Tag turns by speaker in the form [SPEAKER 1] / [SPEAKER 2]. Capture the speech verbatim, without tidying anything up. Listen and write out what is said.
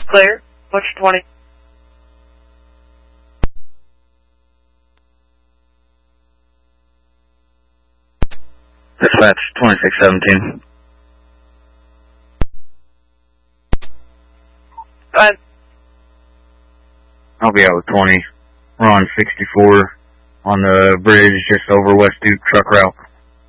[SPEAKER 1] Clear. Push twenty.
[SPEAKER 2] Dispatch twenty-six seventeen.
[SPEAKER 1] Fine.
[SPEAKER 2] I'll be out with twenty. We're on sixty-four on the bridge just over West Duke truck route.